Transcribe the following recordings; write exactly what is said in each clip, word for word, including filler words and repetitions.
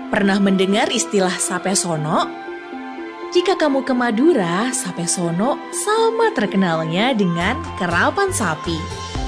Pernah mendengar istilah sape sono? Jika kamu ke Madura, sape sono sama terkenalnya dengan kerapan sapi.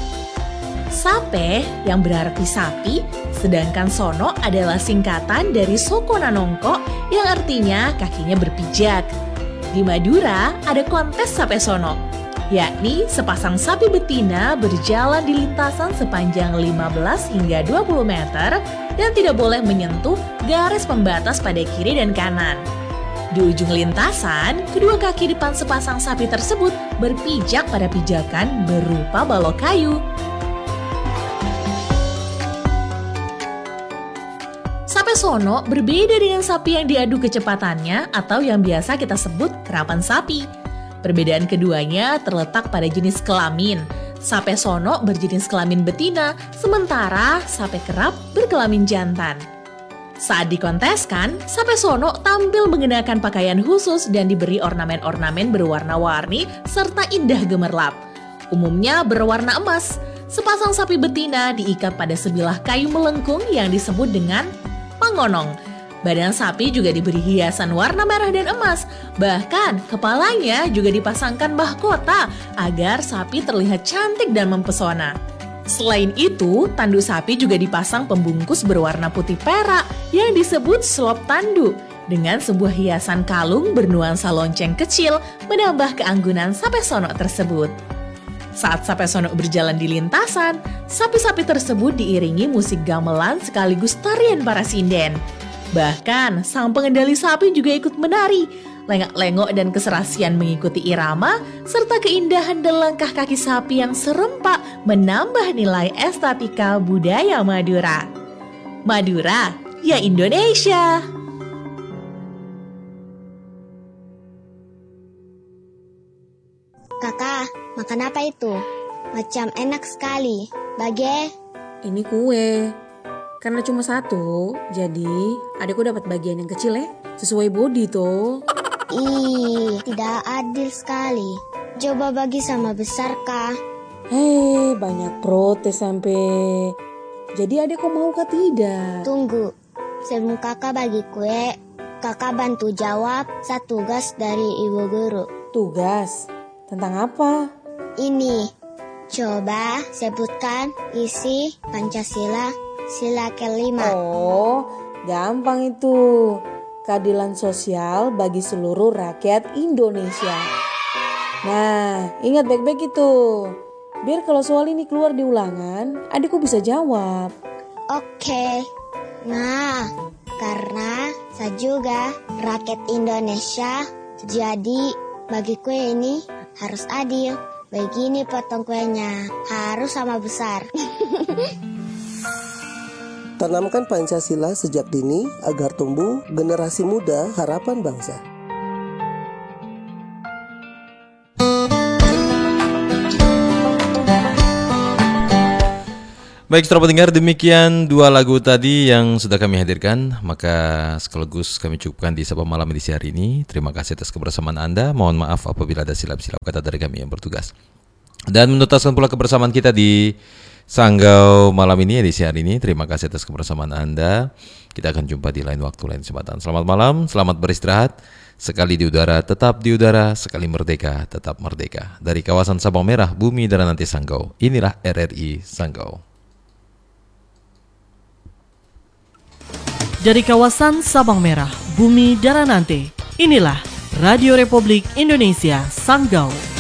Sape yang berarti sapi, sedangkan sono adalah singkatan dari soko nanongko yang artinya kakinya berpijak. Di Madura ada kontes sape sono, yakni sepasang sapi betina berjalan di lintasan sepanjang lima belas hingga dua puluh meter dan tidak boleh menyentuh garis pembatas pada kiri dan kanan. Di ujung lintasan, kedua kaki depan sepasang sapi tersebut berpijak pada pijakan berupa balok kayu. Sape sono berbeda dengan sapi yang diadu kecepatannya atau yang biasa kita sebut kerapan sapi. Perbedaan keduanya terletak pada jenis kelamin. Sape sono berjenis kelamin betina, sementara sape kerap berkelamin jantan. Saat dikonteskan, sape sono tampil mengenakan pakaian khusus dan diberi ornamen-ornamen berwarna-warni serta indah gemerlap. Umumnya berwarna emas. Sepasang sapi betina diikat pada sebilah kayu melengkung yang disebut dengan pangonong. Badan sapi juga diberi hiasan warna merah dan emas. Bahkan kepalanya juga dipasangkan mahkota agar sapi terlihat cantik dan mempesona. Selain itu, tanduk sapi juga dipasang pembungkus berwarna putih perak yang disebut slop tanduk dengan sebuah hiasan kalung bernuansa lonceng kecil menambah keanggunan sape sono tersebut. Saat sape sono berjalan di lintasan, sapi-sapi tersebut diiringi musik gamelan sekaligus tarian para sinden. Bahkan, sang pengendali sapi juga ikut menari. Lengak-lengok dan keserasian mengikuti irama, serta keindahan dan langkah kaki sapi yang serempak menambah nilai estetika budaya Madura. Madura, ya Indonesia! Kakak, makan apa itu? Macam enak sekali. Bage? Ini kue. Karena cuma satu, jadi adekku dapat bagian yang kecil ya. Sesuai body tuh. Ih, tidak adil sekali. Coba bagi sama besar kah? Hei, banyak protes sampai. Jadi adekku mau kah tidak? Tunggu, sebelum kakak bagi kue, kakak bantu jawab satu tugas dari ibu guru. Tugas? Tentang apa? Ini, coba sebutkan isi Pancasila sila kelima. Oh, gampang itu. Keadilan sosial bagi seluruh rakyat Indonesia. Nah, ingat baik-baik itu. Biar kalau soal ini keluar di ulangan, adikku bisa jawab. Oke. Nah, karena saya juga rakyat Indonesia, jadi bagi kue ini harus adil. Begini potong kuenya, harus sama besar. Tanamkan Pancasila sejak dini agar tumbuh generasi muda harapan bangsa. Baik, saudara pendengar, demikian dua lagu tadi yang sudah kami hadirkan. Maka sekaligus kami cukupkan di Sapa Malam edisi hari ini. Terima kasih atas kebersamaan Anda. Mohon maaf apabila ada silap-silap kata dari kami yang bertugas. Dan menuntaskan pula kebersamaan kita di Sanggau malam ini, edisi hari ini. Terima kasih atas kebersamaan Anda. Kita akan jumpa di lain waktu, lain kesempatan. Selamat malam, selamat beristirahat. Sekali di udara, tetap di udara. Sekali merdeka, tetap merdeka. Dari kawasan Sabang Merah, Bumi Daranante Sanggau. Inilah R R I Sanggau. Dari kawasan Sabang Merah, Bumi Daranante. Inilah Radio Republik Indonesia Sanggau.